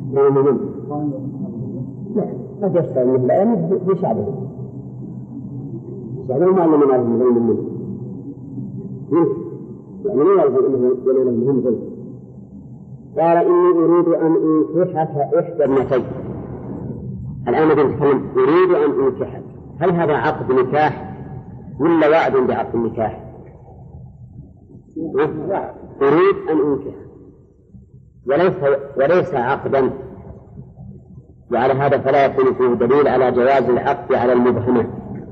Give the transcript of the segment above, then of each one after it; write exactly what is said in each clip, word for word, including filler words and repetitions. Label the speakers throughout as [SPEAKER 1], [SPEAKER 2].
[SPEAKER 1] لا ما تشتغل مثل الآن بشعبه شعبه ما علم من عرض غير منه يعني لا يعرف أنه يقول لهم ظلم. قال إني أريد أن أنكحك إحدى ابنتي. الآن نتكلم أريد أن أنكحك، هل هذا عقد نكاح ولا وعد بعقد النكاح؟ أريد أن أنكح وليس وليس عقدا، وعلى هذا فلا يكون فيه دليل على جواز العقد على المبهمات،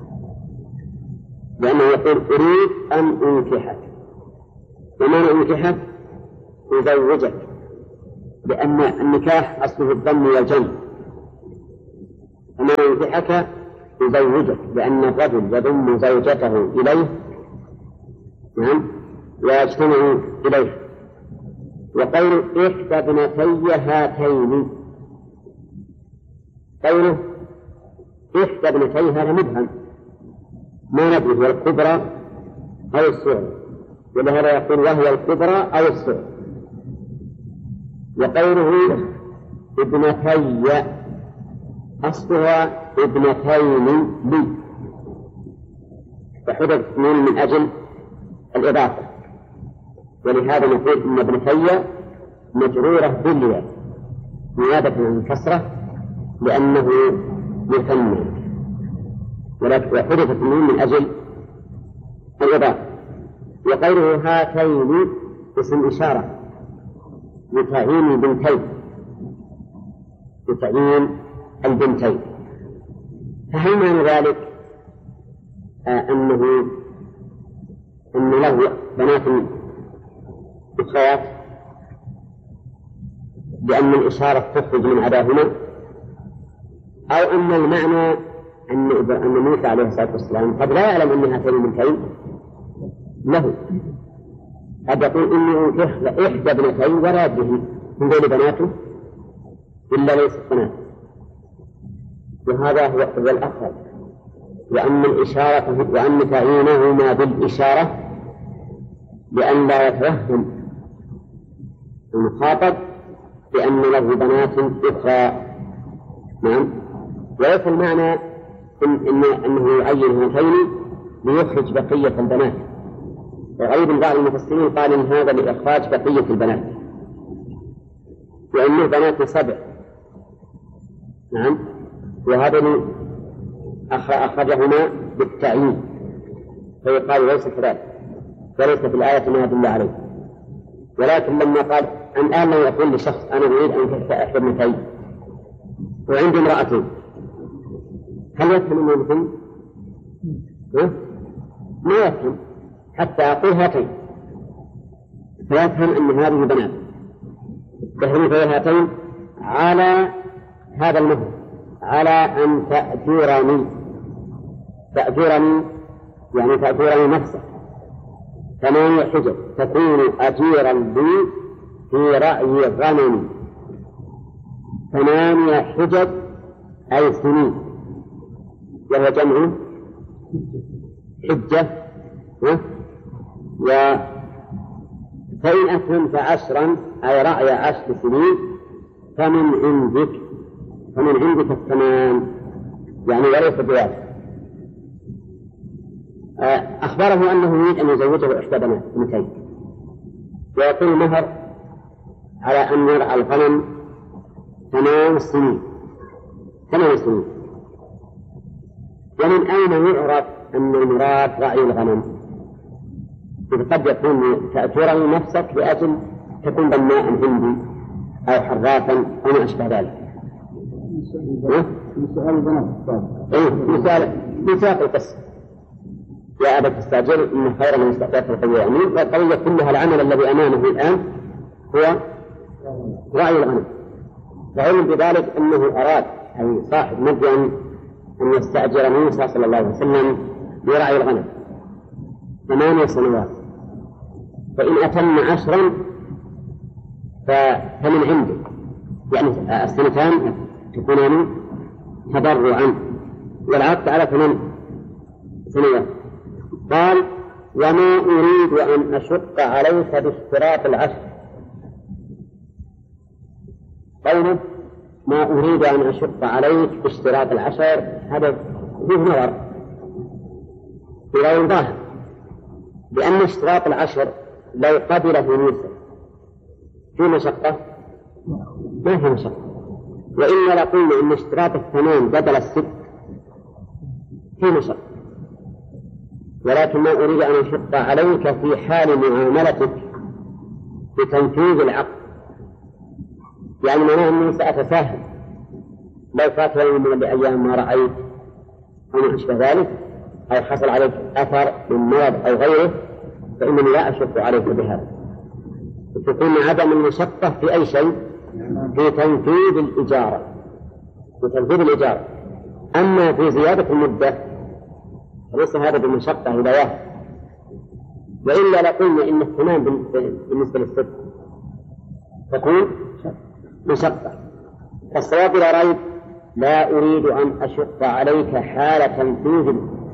[SPEAKER 1] لأنه يقول أريد أن أنكحك، وما أنكحك أزوجك، لأن النكاح أصله الضم والجمع، وما أنكحك أزوجك لأن الرجل يضم زوجته إليه نعم ويجتمع إليه. وقول إحدى ابنتي هاتين، قوله إحدى ابنتي هذا مبهم ما ندري هي الكبرى أو الصغرى، ولهذا يقول وهي الكبرى أو الصغرى. وقوله ابنتي أصلها ابنتين لي، فحدث اثنين من أجل الإضافة، ولهذا نقول إن ابنتي مجرورة بالياء نيابة عن الكسرة لأنه مثنى، وحدث اثنين من أجل الإضافة. وقوله هاتين اسم إشارة لتعيين البنتين، لتعيين البنتين. فهل معنى ذلك آه أنه أن له بنات أخوات لأن الإشارة تخرج من عداهما، أو أن المعنى أن أن موسى عليه الصلاة والسلام قد لا يعلم أن هاتين البنتين له، قد يقول إني إحدى ابنتين ولا يدري من بين بناته إلا ليست بنات، وهذا هو الأفضل. وأن الإشارة وأن تعيينهما بالإشارة لأن لا يتوهم المخاطب بأن له بنات أخرى. نعم. وليس المعنى إن إن أنه يعين هاتين ليخرج بقية البنات، وغير بعض المفسرين قال إن هذا لإخراج بقية البنات، وأنه بنات سبع. نعم. وهذا أخرجهما بالتعيين، فيقال ليس كذلك، وليس في الآية ما يدل عليه. ولكن لما قال الآن لو يقول لشخص أنا أريد أن تحت أحد ابنتين وعندي امرأتين، هل يفهم أنه مثل؟ ما يفهم حتى أقول هاتين، فيفهم أن هذه بنات تحرم في هاتين على هذا المهر، على أن تأجرني، تأجرني يعني تأجرني نفسك ثمانية حجج، تكون أجيرا لي في رأي غنمي، ثمانية حجج أي سنين، وهو جمع حجة. و فإن أتممت عشرا أي رأي عشر سنين فمن عندك، فمن عندك الثمان يعني وليس بواجب. أخبره أنه يريد أن يزوجه إحدى بنتين، ويكون المهر على أن يرعى الغنم ثمان سنين، ثمان سنين. ومن أين يعرف أن المراد رعي الغنم؟ إذ قد يكون تأجرني نفسك لأجل تكون بناء عندي أو حرافا أو ما أشبه ذلك.
[SPEAKER 2] مثال البنات
[SPEAKER 1] إيه مثال مثال القصة يا أبا تستأجر إن خير من استأجرت القوي أمين. والقضية كلها العمل الذي أمامه الآن هو رعي الغنم، وعلم بذلك أنه أراد أي صاحب مدين أن يستأجر موسى صلى الله عليه وسلم برعي الغنم ثمانية سنوات، فإن أتم عشرا فمن عنده، يعني السنتان تكونان تضرعا والعقد على ثمان سنوات. قال وما أريد أن أشق عليك باشتراط العشر. قوله ما أريد أن أشق عليك باشتراط العشر، هذا فيه نظر إلى ظاهر، لأن اشتراط العشر لو قبله موسى في مشقة ما في مشقة، وإن لقلنا إن اشتراط الثمان بدل الست في مشقة، ولكن ما أريد أن أشق عليك في حال معاملتك بتنفيذ العقد، يعني معناه أني سأتساهل لو فات يوم من الأيام ما رأيت أو ما أشبه ذلك، أو حصل عليك أثر من مرض أو غيره، فإنني لا أشق عليك بهذا، تكون عدم المشقة في أي شيء في تنفيذ الإجارة في تنفيذ الإجارة. أما في زيادة المدة ليس هذا بالمشقة إلى واحد، وإلا لقلنا إن الثمان بالنسبة للست تكون مشقة. فالصواب لا ريب لا أريد أن أشق عليك حال تنفيذ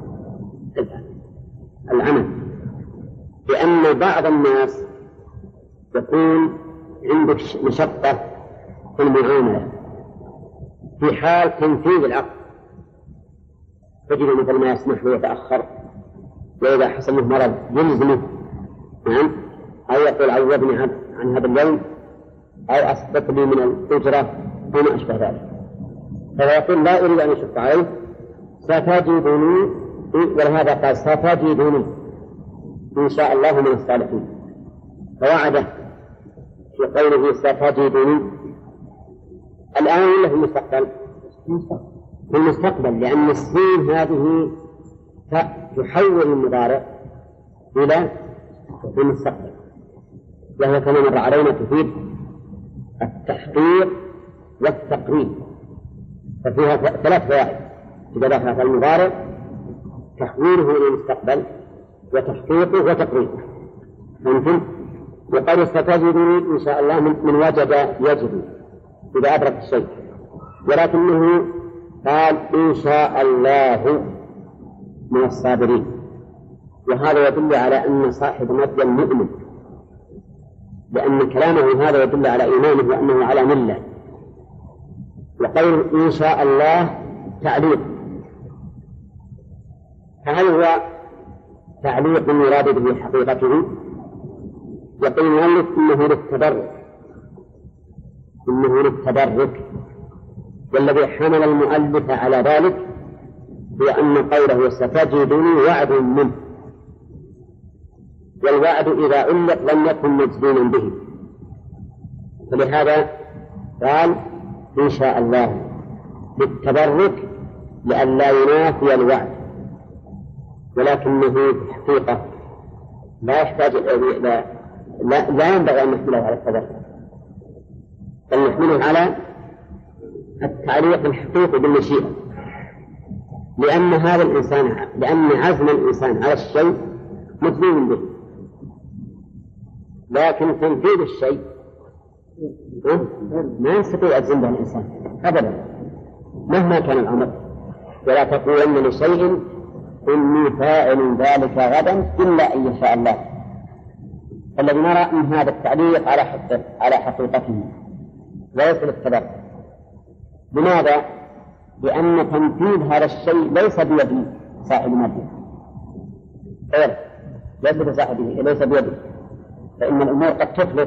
[SPEAKER 1] العمل، لأن بعض الناس يكون عندك مشقة في المعاملة في حال تنفيذ العقد، تجد مثل ما يسمح ويتأخر، وإذا حصل له مرض يلزمه نعم، أو يقول عوضني عن, عن هذا اليوم، أو أسقط لي من الأجرة وما أشبه ذلك، فيقول لا أريد أن أشق عليه ستجدني، ولهذا قال ستجدني إن شاء الله من الصالحين، فوعده في قوله ستجدني الآن ولا في المستقبل؟ في المستقبل، لأن السين هذه تحول المضارع إلى المستقبل، وهي كما مر علينا تفيد التحقيق والتقريب، ففيها ثلاث فوائد إذا دخل في المضارع: تحويله إلى المستقبل وتحقيقه وتقريبه. ممكن وقال ستجدني إن شاء الله من وجد يجد إذا أدرك الشيء، ولكنه قال إن شاء الله من الصابرين، وهذا يدل على أن صاحب مدين مؤمن، لأن كلامه هذا يدل على إيمانه وأنه على ملة. وقول إن شاء الله تعليق، فهل هو تعليق يراد به حقيقته؟ يقول المؤلف إنه للتبرك إنه للتبرك والذي حمل المؤلف على ذلك هو أن قوله ستجدني وعد منه، والوعد إذا علق لم يكن مجزوما به، فلهذا قال إن شاء الله للتبرك لئلا ينافي الوعد، ولكنه في الحقيقة لا يحتاج إلى لا, لا ينبغي أن نحمله على التبرك، بل نحمله على التعليق الحقيقي بالمشيئة، لأن هذا الإنسان لأن عزم الإنسان على الشيء مجزوم به، لكن تنفيذ الشيء ما يستطيع يجزم به الإنسان أبدا مهما كان الأمر. ولا تقولن لشيء إني فاعل ذلك غدا إلا أن يشاء الله. الذي نرى من هذا التعليق على على حقيقته وليس للتبرك. لماذا؟ لأن تنفيذ هذا الشيء ليس بيد صاحب المبنى، ليس بصاحبه، ليس بيده، فإن الأمور قد تخلف.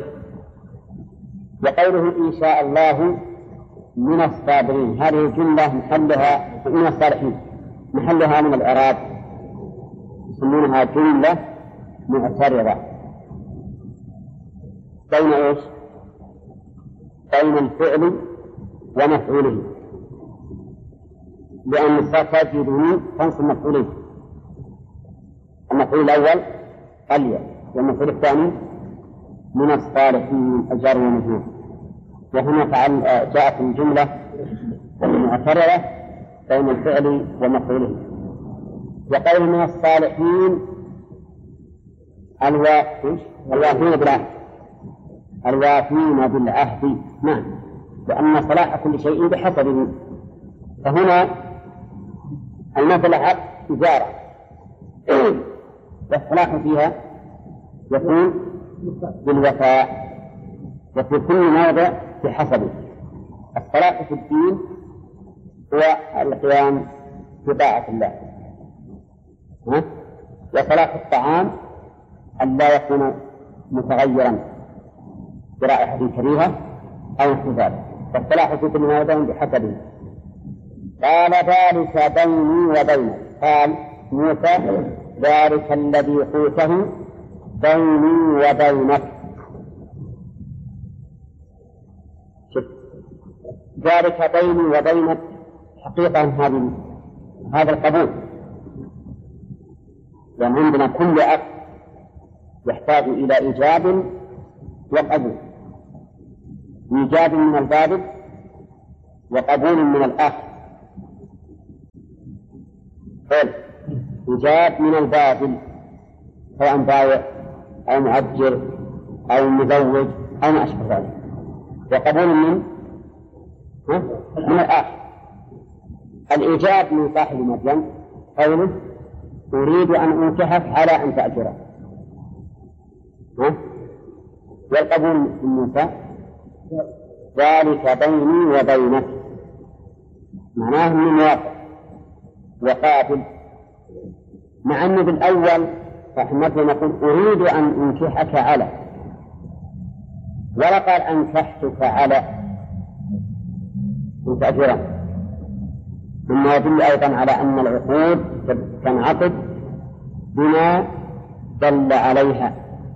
[SPEAKER 1] وقوله إن شاء الله من الصابرين، هذه الجملة محلها من الصالحين، محلها من الإعراب يسمونها جملة معترضة بين إيش؟ بين الفعل ومفعوله، لأن ستجدني تنصب مفعولين، المفعول الأول اليا والمفعول الثاني من الصالحين الجار والمجرور، وهنا جاءت الجملة المعترضة بين الفعل ومفعوله. وقول من الصالحين الوافين بالعهد الوافين بالعهد، نعم، لأن صلاح كل شيء بحسبه، فهنا المصلحة إجارة والصلاح فيها يكون بالوفاء، وفي كل موضع بحسبه، الصلاح في الدين هو القيام بطاعة الله، وصلاح الطعام أن لا يكون متغيرا برائحة كريهة أو نحو ذلك، فالصلاح في كل ما يدعون بحسبه. قال ذلك بيني وبينك، قال موسى ذلك الذي قوته بيني وبينك. شوف ذلك بيني وبينك حقيقة هذه هذا القبول، لأن عندنا كل أب يحتاج إلى إيجاب وقبول، إيجاب من الباب وقبول من الأخ. قل إيجاب من الباب سواء بائع أو مؤجر أو مزوج أو ما أشبه ذلك، وقبول من من الأخ. الإيجاب من صاحب مدين قوله أريد أن أنكحك على أن تأجره، والقبول من موسى ذلك بيني وبينك، معناه من موافق وقابل، مع أنه بالأول فإحنا نقول أريد أن أنكحك على، ولا قال أنكحتك على أن تأجره. ثم يدل أيضا على أن العقود تنعقد بما دل عليها،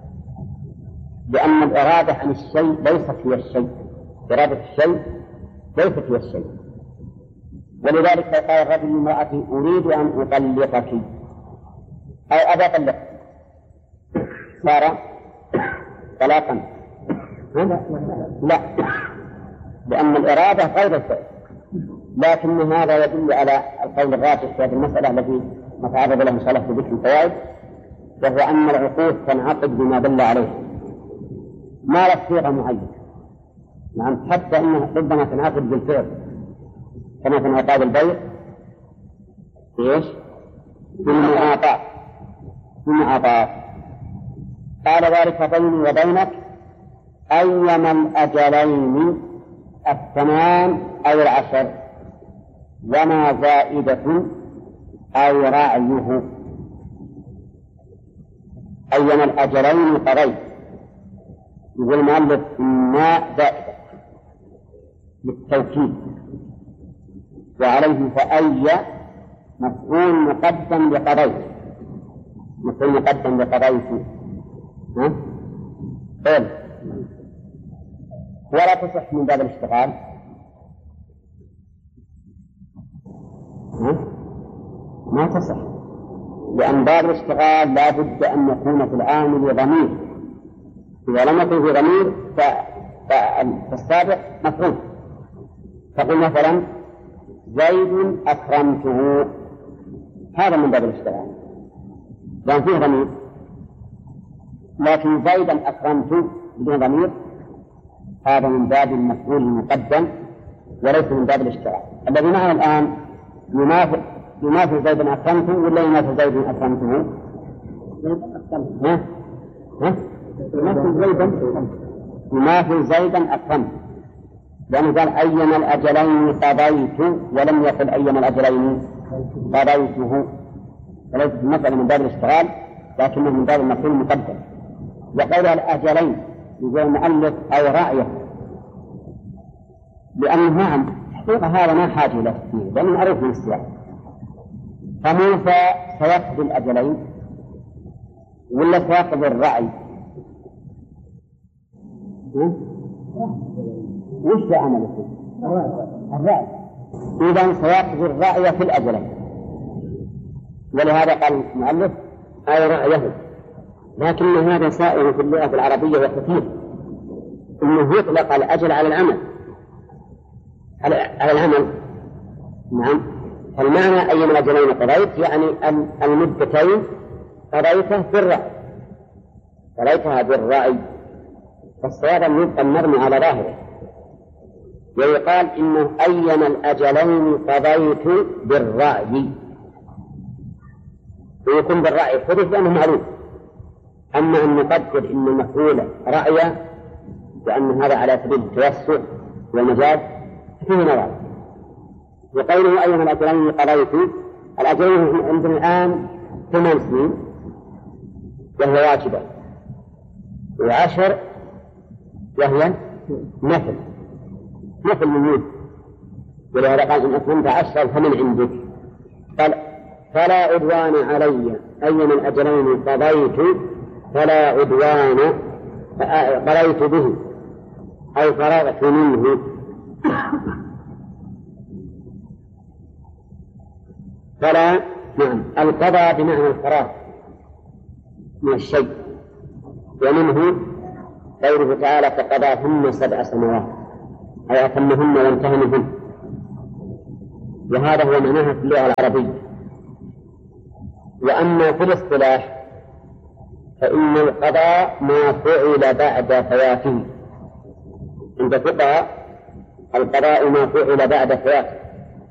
[SPEAKER 1] لأن الإرادة عن الشيء ليست هي الشيء، إرادة الشيء ليست هي الشيء. ولذلك قال الرجل لامرأته أريد أن أطلقك أو أبى أطلقك صار طلاقا؟ لا، لأن الإرادة غير الفعل. لكن هذا يدل على القول الراجح في هذه المسألة التي نتعرض له إن شاء الله في ذكر الفوائد، وهو أن العقود تنعقد بما دل عليه، ما له صيغة معينة. نعم، حتى أنها ربما تنعقد بالفعل كما في انعقاد البيع إيش؟ بالمعاطاة بالمعاطاة. قال ذلك بيني وبينك أيما الأجلين الثمان أو العشر وما زائدة أو رعيه. أيما الأجلين قضيت، يقول المؤلف ما زائدة للتوكيد، وعليه فأي مفعول مقدم لقضيت، مفعول مقدم لقضيت. ها؟ قل ولا تصح من باب الاشتغال. ها؟ ما تصح، لأن باب الاشتغال لا بد أن يكون في العامل ضمير، إذا لم يكن في ضمير فالسابق مفعول. تقول مثلا زيد أكرمته، هذا من باب الاشتغال لأن فيه ضمير، لكن زيدا أكرمته بدون ضمير هذا من باب المفعول المقدم وليس من باب الاشتغال. الذي معنا الآن يماثل يماثل زيدا أكرمته ولا يماثل زيدا أكرمته؟ ها؟ ها؟ يماثل زيدا يماثل زيدا أكرمته، لأنه قال أيما الأجلين قضيت ولم يقل أيما الأجلين قضيته، فليس المسألة من باب الاشتغال لكنه من باب المفعول المقدم. وقولها الأجلين يقول المؤلف أو رأيه، لأنه نعم حقيقة هذا ما حاجة إلى تفسير لأنه معروف من السياق. فموسى سيقضي الأجلين ولا سيقضي الرأي؟ وش عمله؟ الرأي. إذن سيقضي الرأي في الأجلين، ولهذا قال المؤلف أي رأيه. لكن هذا سائر في اللغة العربية وكثير، إنه يطلق الأجل على العمل على, على العمل. نعم، فالمعنى أيما الأجلين قضيت يعني المدتين قضيتها بالرأي، قضيتها بالرأي، فالصواب أن يبقى المرمي على ظاهره، ويقال إنه أيما الأجلين قضيت بالرأي، ويكون بالرأي حدث لأنه معروف. أما أن نقدر إن المفعول رأي وأن هذا على سبيل التوسع والمجاز فيه نظر. وقوله أيها الأجلين قضيت، الأجلين عندنا الآن ثمان سنين وهي واجبة، وعشر وهي نفل نفل من يوم، ولهذا قال إن أتممت عشرا فمن عندك. قال فلا عدوان علي أي من الأجلين قضيت، فلا عدوان قضيت به أي فرغت منه. فلا نعم القضاء بمعنى الفراغ من الشيء، ومنه قوله تعالى فقضاهن سبع سماوات أي أتمهن وانتهى منهن، وهذا هو معناها في اللغة العربية. وأما في الاصطلاح فإن القضاء ما فعل بعد فواته، عند فقهاء القضاء ما فعل بعد فواته،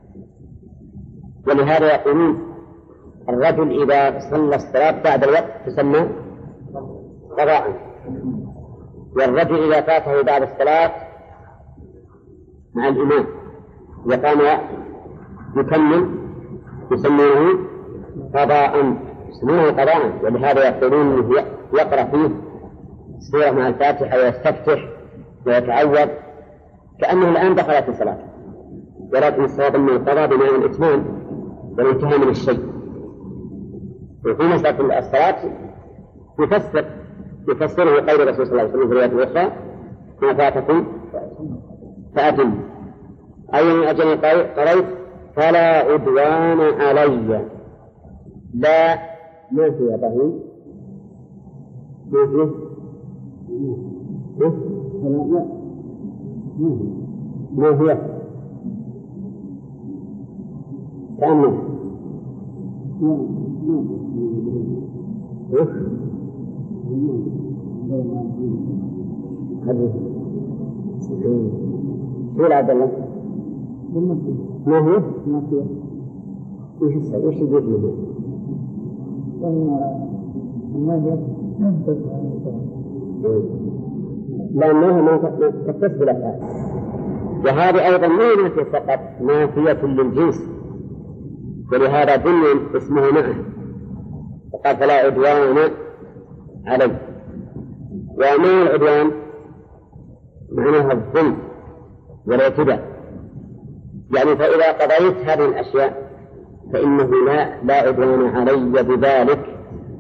[SPEAKER 1] ولهذا يقولون الرجل إذا صلى الصلاة بعد الوقت تسمى قضاء، والرجل إذا فاته بعد الصلاة مع الإمام وقام يكمل يسمونه قضاء يسمونه قضاء. ولهذا يقولون يقرأ فيه سورة مع الفاتحة ويستفتح ويتعوذ كأنه الآن دخل في صلاة، ولكن الصواب أن القضاء بمعنى الإتمام والانتهاء من الشيء. وفي مسألة الصلاة يفسر يفسره قول الرسول صلى الله عليه وسلم في الرواية الأخرى ما فاتكم فأتم أي من أجل قريت فلا عدوان علي. لا ما هي بهي ما هي ما هي كأنه شو العبد الله ما هي وش السبب وش يجيب منه لأنه ما تكتسب الأفعال. وهذه أيضا ما نافية فقط، نافية للجنس، ولهذا ظلم اسمه معه وقال فلا عدوان علي. وما العدوان معناها الظلم والاعتداء، يعني فإذا قضيت هذه الأشياء فإنه لا لا عدوان علي بذلك،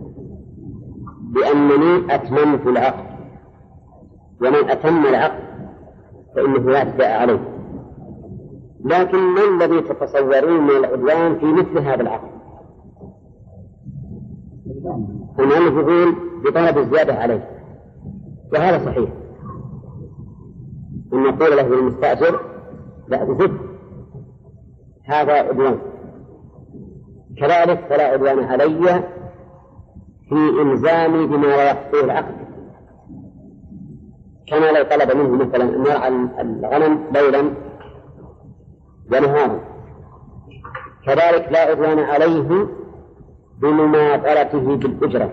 [SPEAKER 1] لأنني أتممت العقد، ومن أتم العقد فإنه لا اعتداء عليه. لكن ما الذي تتصورون من العدوان في مثل هذا العقد؟ هم يقول بطلب الزيادة عليه، وهذا صحيح أن نقول له المستأجر لا بزد، هذا عدوان. كذلك فلا عدوان علي في إلزامي بما لا يحصيه العقد، كما لو طلب منه مثلا أن يرعى الغنم ليلا ونهارا. كذلك لا عدوان عليه بمماطلته بالأجرة.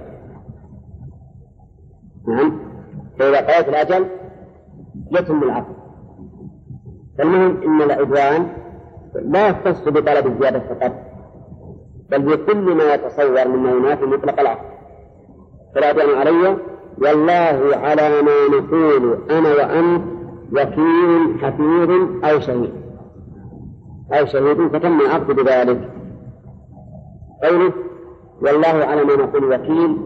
[SPEAKER 1] نعم، فإذا قضيت الأجل يتم العقد. فالمهم إن العدوان لا يختص بطلب الزيادة فقط، بل بكل ما يتصور من مهمات مطلق العقد. فلا عدوان علي والله على ما نقول أنا وأنت وكيل حفيظ أو شهيد أو شهيد فتم العقد بذلك. قوله والله على ما نقول وكيل،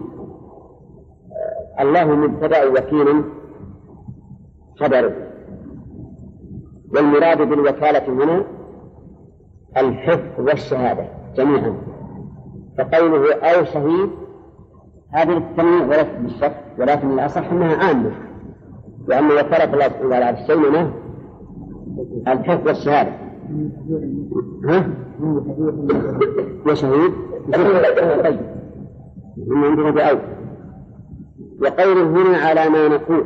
[SPEAKER 1] الله مبتدأ وكيل خبر، والمراد بالوكالة هنا الحفظ والشهادة جميعا. فقوله أو شهيد هذه التنويع وليست بالشك، ولكن الأصح أنها عامة، وأما وكالة الله سبحانه وتعالى على الشيء منه الحفظ والشهادة. ها؟ وشهيد طيب من عندنا بأول. وقوله هنا على ما نقول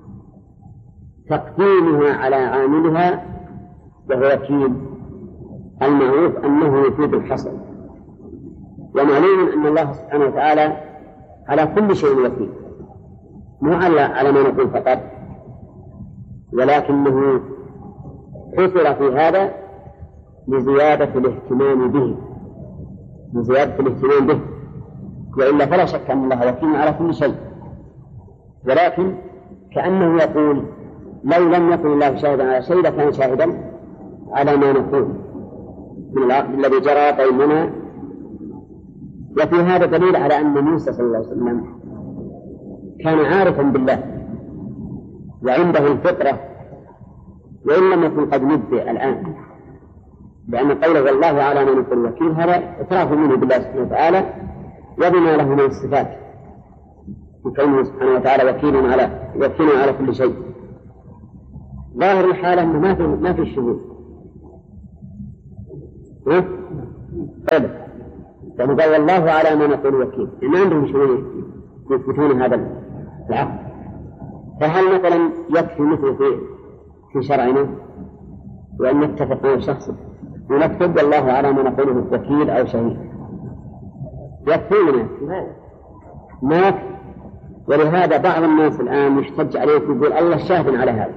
[SPEAKER 1] تقديمها على عاملها وهو وكيل، المعروف أنه يفيد الحصر، ومعلوم أن الله سبحانه وتعالى على كل شيء وكيل، مو على على ما نقول فقط، ولكنه حصل في هذا لزيادة الاهتمام به، لزيادة الاهتمام به، وإلا فلا شك أن الله وكيل على كل شيء. ولكن كأنه يقول لو لم يكن الله شاهدا على شيء لكان شاهدا على ما نقول من العقد الذي جرى بيننا. وفي هذا دليل على أن موسى صلى الله عليه وسلم كان عارفا بالله وعنده الفطرة، وإن لم يكن قد نبئ الآن، لأن قوله والله على ما نقول وكيل هذا اعتراف منه بالله سبحانه وتعالى وبما له من الصفات، وكونه سبحانه وتعالى وكيل على وكيل على كل شيء. ظاهر الحالة أنه ما في ما في شهود. ها؟ طيب. يعني قال والله على ما نقول وكيل، ما عندهم شهود يثبتون هذا العقد. فهل مثلا يكفي مثل في في شرعنا وأن نتفق مع شخص ونكتب والله على ما نقوله وكيل أو شهيد؟ يكفينا ما يكفي. ولهذا بعض الناس الآن يحتج عليه يقول الله شاهد على هذا.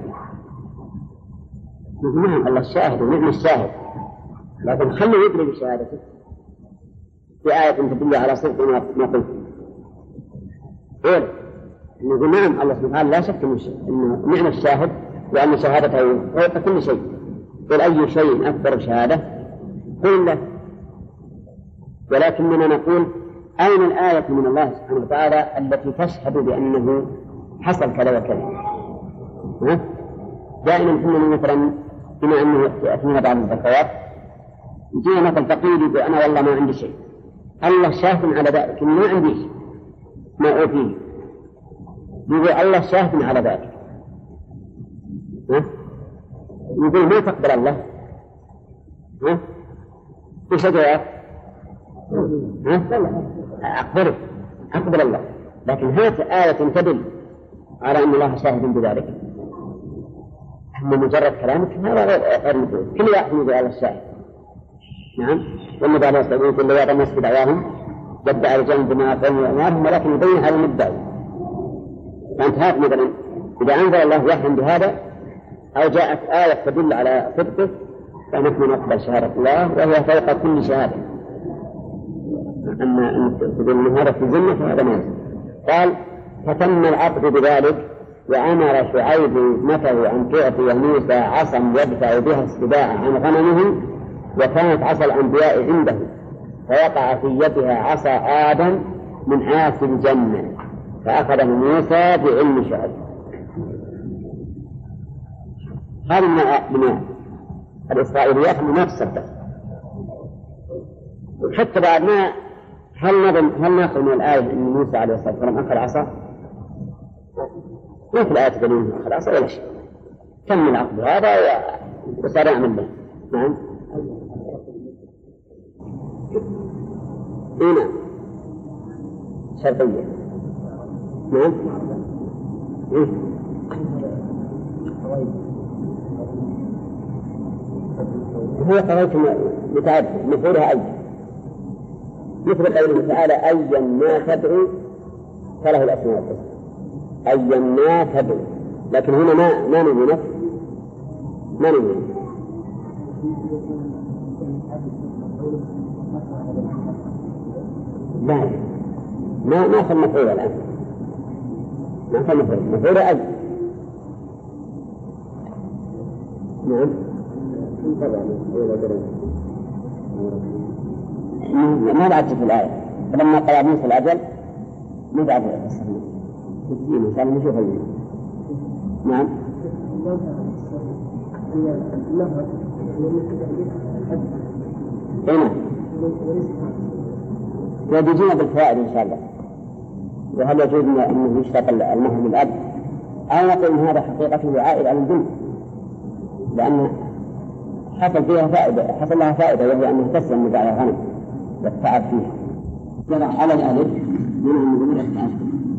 [SPEAKER 1] نعم الله الشاهد ونعم الشاهد، لكن خليه يدري بشهادته في آية تدل على صدق ما قلت. قول نقول نعم الله سبحانه وتعالى لا شك أنه نعم الشاهد وأن شهادته فوق كل شيء. قل أي شيء أكبر شهادة؟ قل له. ولكننا نقول أين الآية من الله سبحانه وتعالى التي تشهد بأنه حصل كذا وكذا؟ ها؟ دائما كنا مثلا بما أنه يأتينا بعض الزكوات يجينا مثل فقير يقول أنا والله ما عندي شيء، الله شاهد على ذلك ما عنديش ما أوفيه، يقول الله شاهد على ذلك. ها؟ يقول ما تقبل الله. ها؟ وش الجواب؟ ها؟ أقبله أقبل الله، لكن هات آية تدل على أن الله شاهد بذلك. أما مجرد كلامك هذا غير مفيد. كل واحد يقول الله الشاهد. نعم. والنبي عليه الصلاة والسلام يقول لو الناس بدعواهم يدعي الجنة بما قالوا أموالهم ولكن يبين هذا المدعي. فأنت هات مثلا إذا أنزل الله وحيا بهذا أو جاءت آية تدل على صدقه فنحن نقبل شهادة الله وهي فوق كل شهادة. أما أن تقول أن هذا في الجنة فهذا ما يصير. قال فتم العقد بذلك وأمر شعيب ابنته أن تعطي موسى عصا يدفع بها السباع عن غنمهم، وكانت عصا الأنبياء عنده فوقع في يدها عصا آدم من عاصي الجنة فأخذه موسى بعلم شعيب. هذه من الإسرائيليات من نفس الصدق. حتى بعد ما هل نظم هل نأخذ من الآية أن موسى عليه الصلاة والسلام أخذ عصا؟ ما في الآية تقول أنه أخذ عصا ولا شيء. تم العقد هذا وصار يعمل به. نعم. هنا شرطية. نعم. إيه؟ هو قريت متعدد مفعولها أي مثل قوله تعالى أيا ما تدعو فله الأسماء الحسنى. أيا ما تدعو، لكن هنا ما ما نبي نفس ما نبي لا ما ما أخذ مفعول الآن ما أخذ مفعول مفعول أي. نعم. ما بعد في الآية فلما قال موسى الأجل ما بعد السنة تسجيل كان نشوف الجنة. نعم. هنا ويجينا بالفوائد إن شاء الله. وهل يجوز أنه يشترط المهر للأب أو نقول إن هذا حقيقته عائد على الجنة لأن حصل فيها فائدة حصل لها فائدة وهي أنه تسلم مباع الغنم والتعب فيها. جرى على الألف من المدن التعب.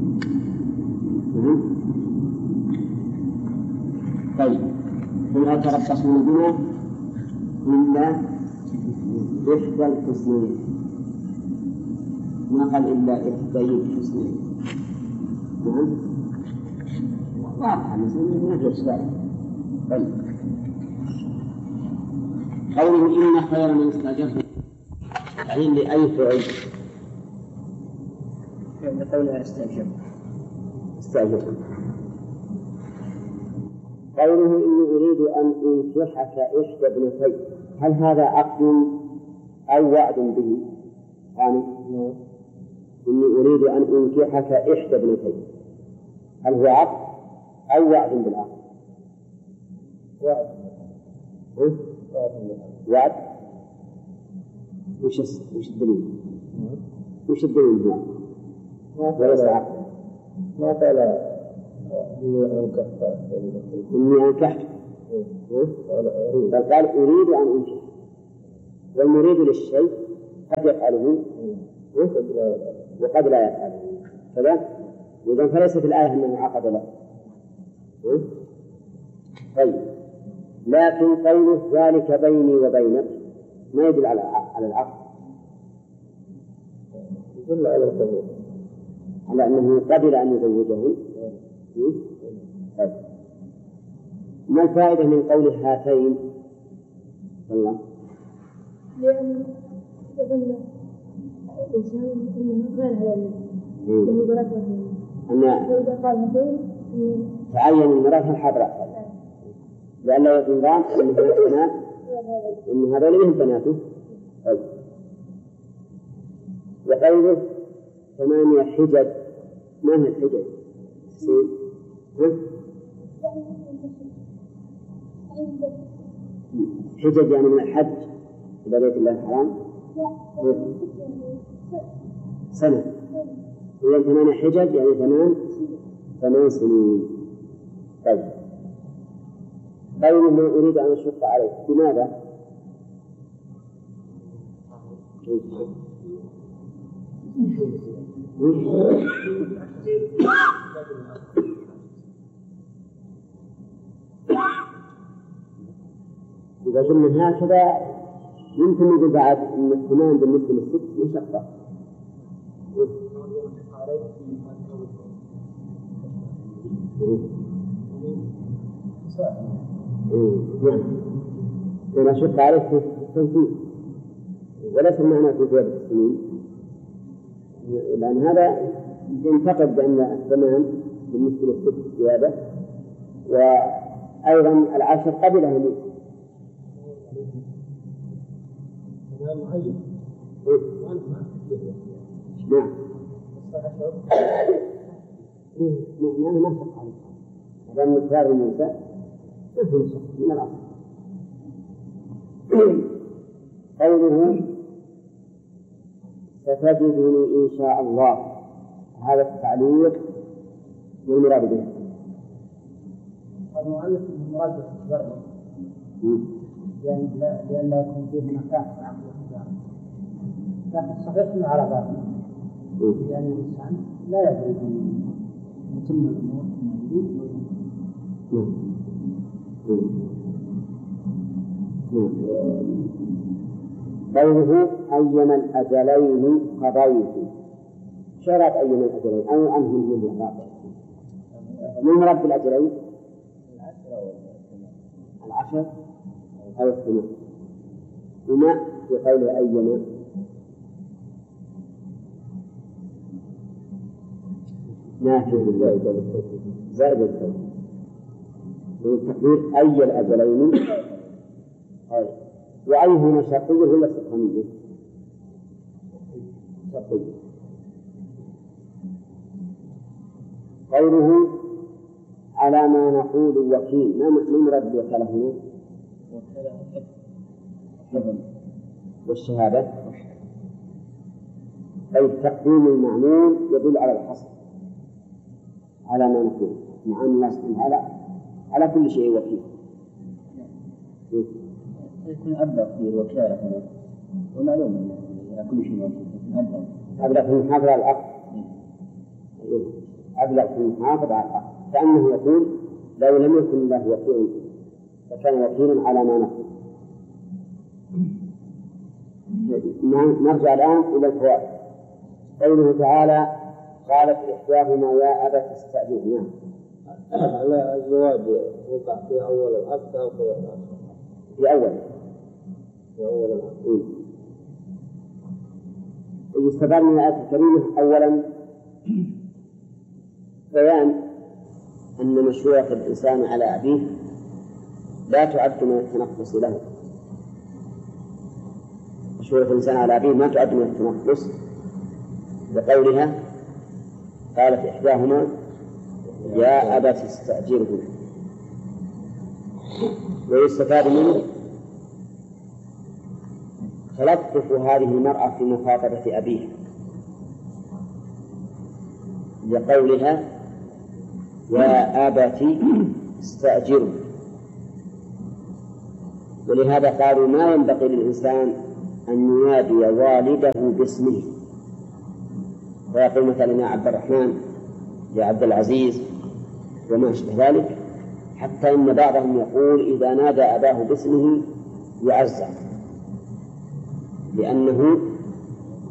[SPEAKER 1] طيب ولا تربصوا بنا إلا إحدى الحسنين. ما قال إلا إحدى الحسنين. نعم. واضح المسلمين ما في إشكال. طيب قوله إن خير من استأجرت تعين لأي فعل؟
[SPEAKER 2] فعل قولها استأجر
[SPEAKER 1] استأجر. قوله إني أريد أن أنكحك إحدى ابنتي، هل هذا عقد أو وعد به؟ يعني إني أريد أن أنكحك إحدى ابنتي، هل هو عقد أو وعد بالعقد؟
[SPEAKER 2] وعد.
[SPEAKER 1] وعد. وش وش الدليل؟ وش الدليل هنا؟ وليس عقد.
[SPEAKER 2] ما قال إني أنكحت
[SPEAKER 1] إني أنكحت، بل قال أريد أن أنكح، والمريد للشيء قد يفعله وقد لا يفعله كذا. إذن فليست الآية أنه عقد له. طيب، لكن قوله ذلك بيني وبينك ما يدل على على العقد،
[SPEAKER 2] يدل على القبول،
[SPEAKER 1] على أنه قبل أن يزوجه. طيب، ما الفائدة من قول هاتين؟ الله،
[SPEAKER 3] لأن يظن الإنسان أنه غير هذا له بركة، فإذا قال هاتين
[SPEAKER 1] تعين المرأة الحاضرة، لأن لا يظن أن بنات إن هذول منهم بناته. طيب، وقوله ثمانية حجج، ما هي الحجج؟ حجج يعني من الحج إلى بيت الله الحرام سنة، إذا ثمانية حجج يعني ثمان ثمان سنين. طيب، قوله ما أريد أن أشق عليك، لماذا؟ إذا قلنا هكذا يمكن نقول بعد أن الثمان بالنسبة للست مشقة. نعم، لما شق عليك في التنفيذ وليس المعنى في زيادة السنين، لأن هذا ينتقد بأن الثمان بالنسبة للست زيادة، وأيضا العشر قبلها منه. نعم، نحن ما نشق عليه هذا المثال الموسى من الأصل. قوله ستجدني إن شاء الله، هذا التعليق والمراد به
[SPEAKER 2] المؤلف المراد بالشرع لأن لأن لا يكون فيه مكان في عقل الحجارة، لكن صحيح أنه على بابه، لأن الإنسان لا يدري أن يتم الأمور كما يريد.
[SPEAKER 1] قوله أيما الأجلين قضيت، شرط أيما الأجلين أو أنهم من الواقع، من مراد بالأجلين العشر أو الثمان، وما في قوله أيما نافع لله زائد الكون من التقدير أي الأجلين. طيب، وأي هنا شرطية ولا استفهامية؟ شرطية. قوله على ما نقول وكيل، ما مراد بالوكالة هنا؟
[SPEAKER 2] وكالة
[SPEAKER 1] والشهادة، أي تقديم المعمول يدل على الحصر على ما نقول، مع أن الله سبحانه على على كل شيء وكيل.
[SPEAKER 2] يكون أبلغ في الوكالة هنا، ومعلوم على كل شيء وكيل. أبلغ
[SPEAKER 1] أبلغ في المحافظة على العقد، أبلغ في المحافظة على العقد، كأنه يقول لو لم يكن له وكيل فكان وكيلا على ما نقول. نرجع الآن إلى الفوائد. قوله تعالى قالت إحداهما يا أبت استأجرني،
[SPEAKER 2] لا الزواج وقع في أول العقد أو في الآخر؟
[SPEAKER 1] في أول يستفاد من الآية الكريمة أولا بيان أن مشورة الإنسان على أبيه لا تعد من التنقص له. مشورة الإنسان على أبيه ما تعد من التنقص، بقولها قالت إحداهما يا أبت استأجره. ويستفاد منه تلطف هذه المرأة في مخاطبة أبيه لقولها يا أبت استأجره. ولهذا قالوا ما ينبغي للإنسان أن ينادي والده باسمه، ويقول مثلا يا عبد الرحمن يا عبد العزيز وما أشبه ذلك، حتى إن بعضهم يقول إذا نادى أباه باسمه يعزى، لأنه